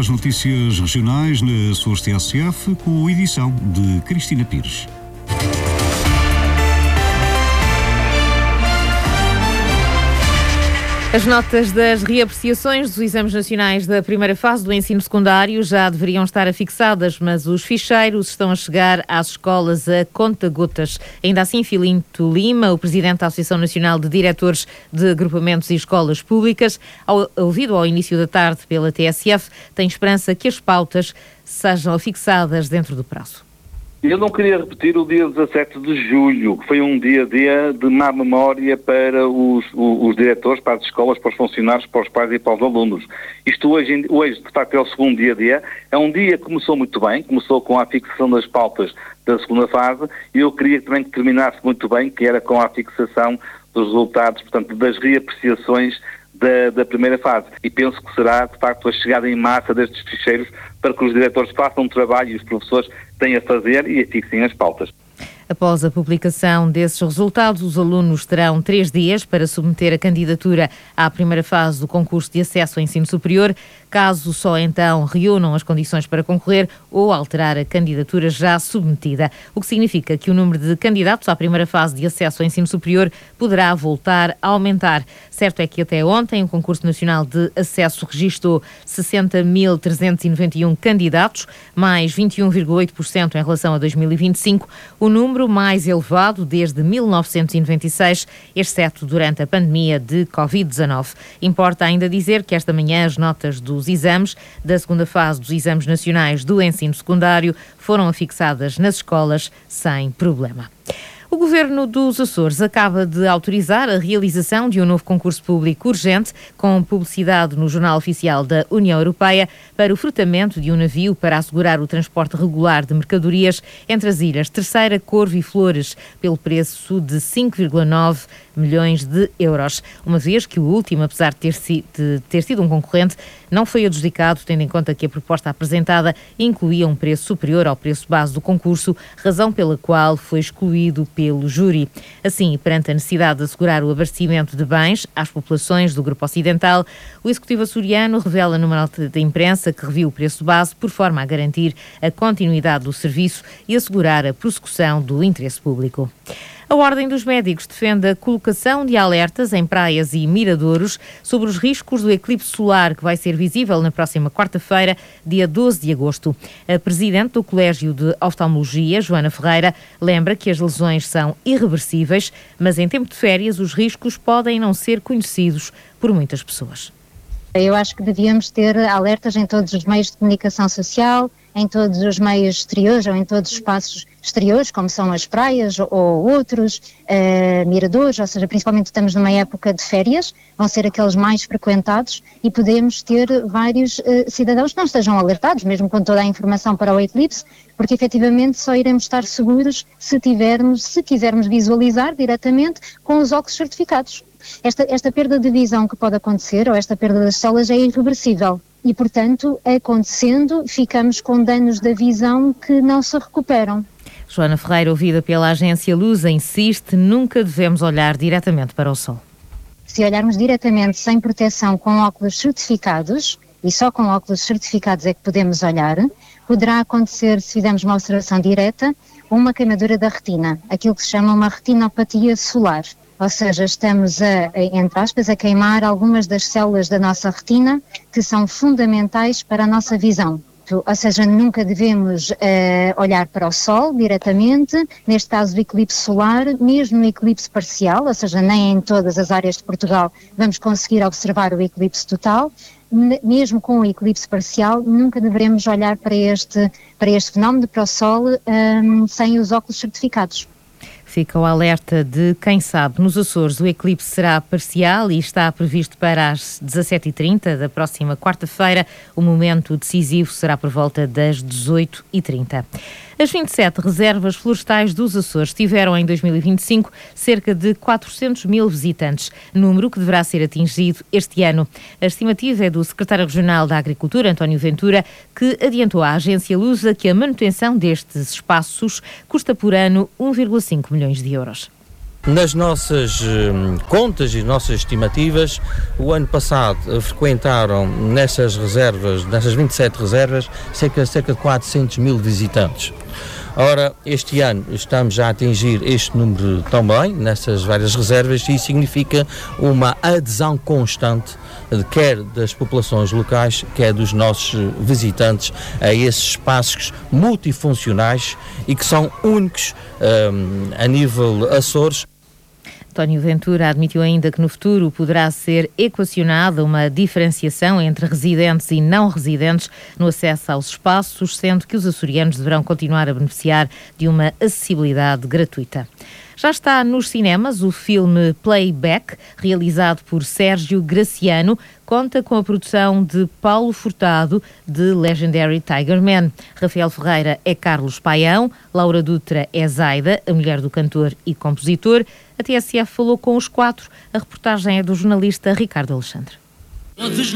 As notícias regionais na SOS TSF, com a edição de Cristina Pires. As notas das reapreciações dos exames nacionais da primeira fase do ensino secundário já deveriam estar afixadas, mas os ficheiros estão a chegar às escolas a conta-gotas. Ainda assim, Filinto Lima, o presidente da Associação Nacional de Diretores de Agrupamentos e Escolas Públicas, ouvido ao início da tarde pela TSF, tem esperança que as pautas sejam afixadas dentro do prazo. Eu não queria repetir o dia 17 de julho, que foi um dia de má memória para os diretores, para as escolas, para os funcionários, para os pais e para os alunos. Isto hoje, de facto, é o segundo dia. É um dia que começou muito bem, começou com a fixação das pautas da segunda fase, e eu queria também que terminasse muito bem, que era com a fixação dos resultados, portanto, das reapreciações da primeira fase. E penso que será, de facto, a chegada em massa destes ficheiros para que os diretores façam um trabalho e os professores têm a fazer e afixem as pautas. Após a publicação desses resultados, os alunos terão 3 dias para submeter a candidatura à primeira fase do concurso de acesso ao ensino superior, caso só então reúnam as condições para concorrer ou alterar a candidatura já submetida, o que significa que o número de candidatos à primeira fase de acesso ao ensino superior poderá voltar a aumentar. Certo é que até ontem o Concurso Nacional de Acesso registrou 60.391 candidatos, mais 21,8% em relação a 2025, o número mais elevado desde 1996, exceto durante a pandemia de Covid-19. Importa ainda dizer que esta manhã as notas dos exames da segunda fase dos exames nacionais do ensino secundário foram afixadas nas escolas sem problema. O Governo dos Açores acaba de autorizar a realização de um novo concurso público urgente com publicidade no Jornal Oficial da União Europeia para o fretamento de um navio para assegurar o transporte regular de mercadorias entre as ilhas Terceira, Corvo e Flores, pelo preço de 5,9 milhões de euros. Uma vez que o último, apesar de ter sido um concorrente, não foi adjudicado, tendo em conta que a proposta apresentada incluía um preço superior ao preço base do concurso, razão pela qual foi excluído pelo júri. Assim, perante a necessidade de assegurar o abastecimento de bens às populações do Grupo Ocidental, o Executivo açoriano revela numa nota de imprensa que reviu o preço base por forma a garantir a continuidade do serviço e assegurar a prossecução do interesse público. A Ordem dos Médicos defende a colocação de alertas em praias e miradouros sobre os riscos do eclipse solar que vai ser visível na próxima quarta-feira, dia 12 de agosto. A presidente do Colégio de Oftalmologia, Joana Ferreira, lembra que as lesões são irreversíveis, mas em tempo de férias os riscos podem não ser conhecidos por muitas pessoas. Eu acho que devíamos ter alertas em todos os meios de comunicação social, em todos os meios exteriores ou em todos os espaços exteriores, como são as praias ou outros, miradores, ou seja, principalmente estamos numa época de férias, vão ser aqueles mais frequentados e podemos ter vários cidadãos que não estejam alertados, mesmo com toda a informação para o eclipse, porque efetivamente só iremos estar seguros se quisermos visualizar diretamente com os óculos certificados. Esta perda de visão que pode acontecer, ou esta perda das células, é irreversível. E, portanto, acontecendo, ficamos com danos da visão que não se recuperam. Joana Ferreira, ouvida pela agência Lusa, insiste: nunca devemos olhar diretamente para o sol. Se olharmos diretamente sem proteção com óculos certificados, e só com óculos certificados é que podemos olhar, poderá acontecer, se fizermos uma observação direta, uma queimadura da retina, aquilo que se chama uma retinopatia solar. Ou seja, estamos entre aspas, a queimar algumas das células da nossa retina que são fundamentais para a nossa visão. Ou seja, nunca devemos olhar para o sol diretamente, neste caso do eclipse solar, mesmo no eclipse parcial, ou seja, nem em todas as áreas de Portugal vamos conseguir observar o eclipse total. Mesmo com o eclipse parcial, nunca deveremos olhar para este fenómeno, para o sol, sem os óculos certificados. Fica o alerta de quem sabe. Nos Açores o eclipse será parcial e está previsto para as 17h30 da próxima quarta-feira. O momento decisivo será por volta das 18h30. As 27 reservas florestais dos Açores tiveram em 2025 cerca de 400 mil visitantes, número que deverá ser atingido este ano. A estimativa é do secretário regional da Agricultura, António Ventura, que adiantou à agência Lusa que a manutenção destes espaços custa por ano 1,5 milhões de euros. Nas nossas contas e nossas estimativas, o ano passado frequentaram nessas 27 reservas, cerca de 400 mil visitantes. Ora, este ano estamos a atingir este número também, nessas várias reservas, e isso significa uma adesão constante, quer das populações locais, quer dos nossos visitantes, a esses espaços multifuncionais e que são únicos a nível Açores. António Ventura admitiu ainda que no futuro poderá ser equacionada uma diferenciação entre residentes e não residentes no acesso aos espaços, sendo que os açorianos deverão continuar a beneficiar de uma acessibilidade gratuita. Já está nos cinemas o filme Playback, realizado por Sérgio Graciano, conta com a produção de Paulo Furtado, de Legendary Tiger Man. Rafael Ferreira é Carlos Paião, Laura Dutra é Zaida, a mulher do cantor e compositor. A TSF falou com os 4. A reportagem é do jornalista Ricardo Alexandre.